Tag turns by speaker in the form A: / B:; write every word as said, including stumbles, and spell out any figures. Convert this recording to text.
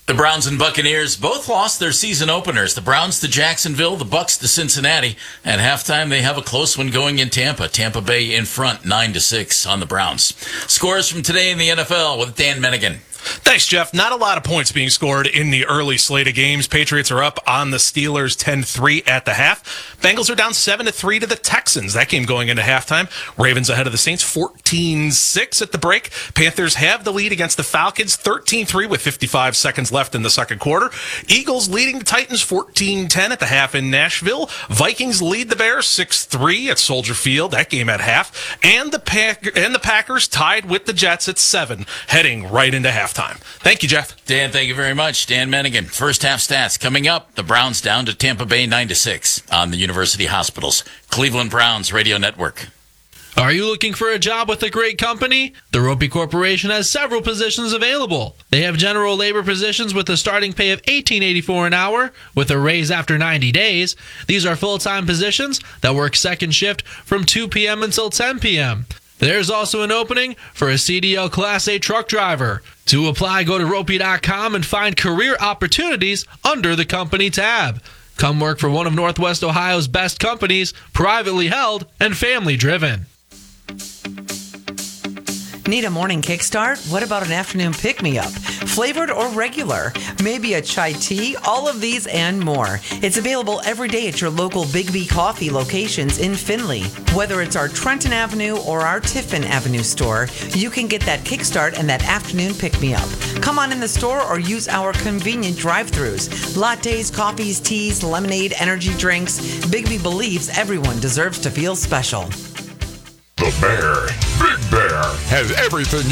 A: The Browns and Buccaneers both lost their season openers. The Browns to Jacksonville, the Bucs to Cincinnati. At halftime, they have a close one going in Tampa. Tampa Bay in front, nine to six on the Browns. Scores from today in the N F L with Dan Mennigan.
B: Thanks, Jeff. Not a lot of points being scored in the early slate of games. Patriots are up on the Steelers ten three at the half. Bengals are down seven to three to the Texans. That game going into halftime. Ravens ahead of the Saints fourteen six at the break. Panthers have the lead against the Falcons thirteen three with fifty-five seconds left in the second quarter. Eagles leading the Titans fourteen ten at the half in Nashville. Vikings lead the Bears six three at Soldier Field. That game at half. And the Pack- and the Packers tied with the Jets at seven, heading right into halftime. Thank you, Jeff.
A: Dan, thank you very much. Dan Mennigan. First half stats coming up. The Browns down to Tampa Bay nine to six on the University Hospitals. Cleveland Browns Radio Network.
C: Are you looking for a job with a great company? The Ropey Corporation has several positions available. They have general labor positions with a starting pay of eighteen eighty-four an hour with a raise after ninety days. These are full-time positions that work second shift from two p.m. until ten p.m. There's also an opening for a C D L Class A truck driver. To apply, go to ropey dot com and find career opportunities under the company tab. Come work for one of Northwest Ohio's best companies, privately held and family driven.
D: Need a morning kickstart? What about an afternoon pick-me-up? Flavored or regular? Maybe a chai tea? All of these and more. It's available every day at your local Big B Coffee locations in Findlay. Whether it's our Trenton Avenue or our Tiffin Avenue store, you can get that kickstart and that afternoon pick-me-up. Come on in the store or use our convenient drive-thrus. Lattes, coffees, teas, lemonade, energy drinks. Big B believes everyone deserves to feel special.
E: The Bear, Big Bear, has everything